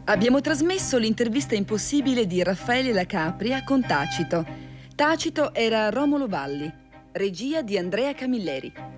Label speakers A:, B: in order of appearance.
A: Abbiamo trasmesso l'intervista impossibile di Raffaele La Capria con Tacito. Tacito era Romolo Valli, regia di Andrea Camilleri.